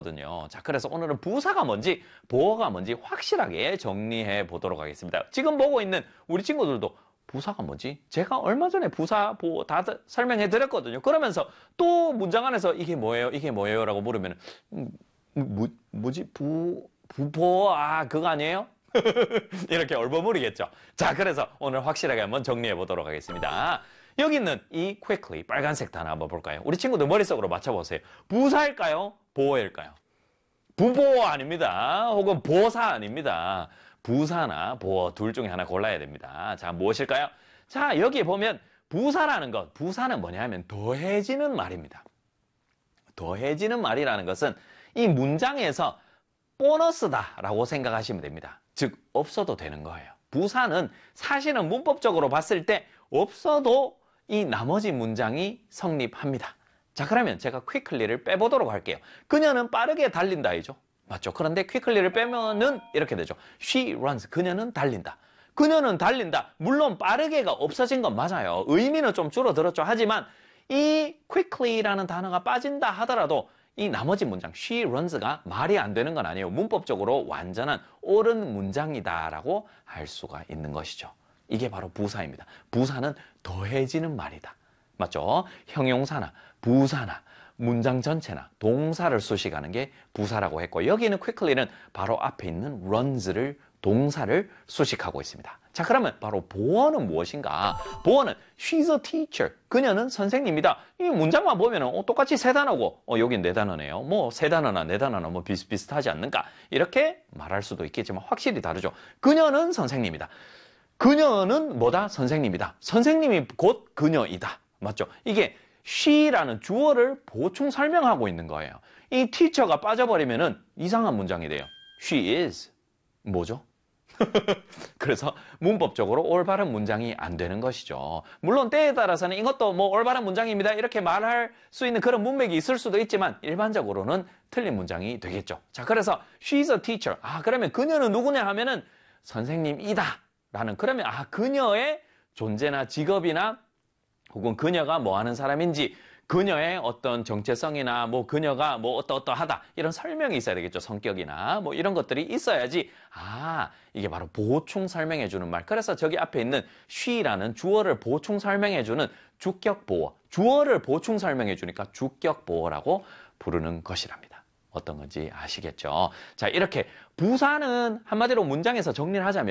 거든요. 자, 그래서 오늘은 부사가 뭔지, 보어가 뭔지 확실하게 정리해 보도록 하겠습니다. 지금 보고 있는 우리 친구들도 부사가 뭐지? 제가 얼마 전에 부사, 보어 다 설명해 드렸거든요. 그러면서 또 문장 안에서 이게 뭐예요? 이게 뭐예요? 라고 물으면, 뭐지? 부보, 그거 아니에요? 이렇게 얼버무리겠죠. 자, 그래서 오늘 확실하게 한번 정리해 보도록 하겠습니다. 여기 있는 이 quickly, 빨간색 단어 한번 볼까요? 우리 친구들 머릿속으로 맞춰보세요. 부사일까요? 보어일까요? 부보어 아닙니다. 혹은 보사 아닙니다. 부사나 보어 둘 중에 하나 골라야 됩니다. 자, 무엇일까요? 자, 여기 보면 부사라는 것, 부사는 뭐냐 하면 더해지는 말입니다. 더해지는 말이라는 것은 이 문장에서 보너스다라고 생각하시면 됩니다. 즉, 없어도 되는 거예요. 부사는 사실은 문법적으로 봤을 때 없어도 이 나머지 문장이 성립합니다. 자, 그러면 제가 quickly를 빼보도록 할게요. 그녀는 빠르게 달린다이죠. 맞죠? 그런데 quickly를 빼면은 이렇게 되죠. She runs. 그녀는 달린다. 그녀는 달린다. 물론 빠르게가 없어진 건 맞아요. 의미는 좀 줄어들었죠. 하지만 이 quickly라는 단어가 빠진다 하더라도 이 나머지 문장 she runs가 말이 안 되는 건 아니에요. 문법적으로 완전한 옳은 문장이다라고 할 수가 있는 것이죠. 이게 바로 부사입니다. 부사는 더해지는 말이다. 맞죠? 형용사나 부사나 문장 전체나 동사를 수식하는 게 부사라고 했고, 여기는 quickly는 바로 앞에 있는 runs를 동사를 수식하고 있습니다. 자, 그러면 바로 보어는 무엇인가? 보어는 she's a teacher. 그녀는 선생님이다. 이 문장만 보면 똑같이 세 단어고 여긴 네 단어네요. 뭐 세 단어나 네 단어나 뭐 비슷비슷하지 않는가? 이렇게 말할 수도 있겠지만 확실히 다르죠. 그녀는 선생님이다. 그녀는 뭐다? 선생님이다. 선생님이 곧 그녀이다. 맞죠? 이게 she라는 주어를 보충 설명하고 있는 거예요. 이 teacher가 빠져버리면은 이상한 문장이 돼요. she is. 뭐죠? 그래서 문법적으로 올바른 문장이 안 되는 것이죠. 물론 때에 따라서는 이것도 뭐 올바른 문장입니다. 이렇게 말할 수 있는 그런 문맥이 있을 수도 있지만 일반적으로는 틀린 문장이 되겠죠. 자, 그래서 she's a teacher. 그러면 그녀는 누구냐 하면은 선생님이다. 라는, 그러면 그녀의 존재나 직업이나 혹은 그녀가 뭐 하는 사람인지, 그녀의 어떤 정체성이나 뭐 그녀가 뭐 어떠하다 이런 설명이 있어야 되겠죠. 성격이나 뭐 이런 것들이 있어야지 이게 바로 보충 설명해 주는 말. 그래서 저기 앞에 있는 she라는 주어를 보충 설명해 주는 주격 보어, 주어를 보충 설명해 주니까 주격 보어라고 부르는 것이랍니다. 어떤 건지 아시겠죠? 자, 이렇게 부사는 한마디로 문장에서 정리를 하자면